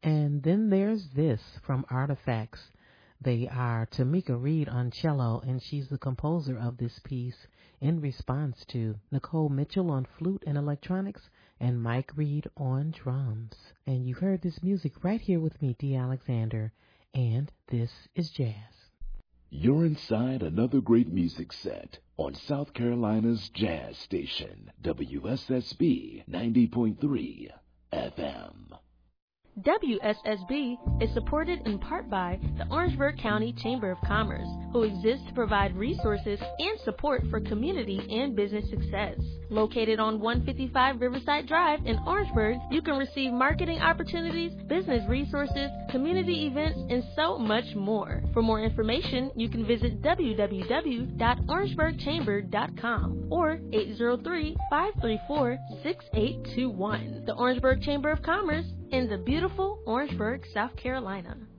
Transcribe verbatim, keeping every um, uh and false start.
And then there's this from Artifacts. They are Tamika Reed on cello, and she's the composer of this piece in response to Nicole Mitchell on flute and electronics and Mike Reed on drums. And you heard this music right here with me, Dee Alexander, and this is jazz. You're inside another great music set on South Carolina's jazz station, W S S B ninety point three F M. W S S B is supported in part by the Orangeburg County Chamber of Commerce, who exists to provide resources and support for community and business success. Located on one fifty-five Riverside Drive in Orangeburg, you can receive marketing opportunities, business resources, community events, and so much more. For more information, you can visit w w w dot orangeburg chamber dot com or eight zero three, five three four, six eight two one. The Orangeburg Chamber of Commerce in the beautiful Orangeburg, South Carolina.